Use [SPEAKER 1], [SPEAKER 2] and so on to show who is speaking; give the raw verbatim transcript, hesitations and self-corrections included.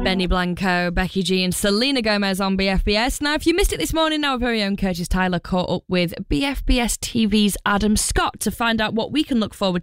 [SPEAKER 1] Benny Blanco, Becky G and Selena Gomez on B F B S. Now, if you missed it this morning, our very own Curtis Tyler caught up with B F B S T V's Adam Scott to find out what we can look forward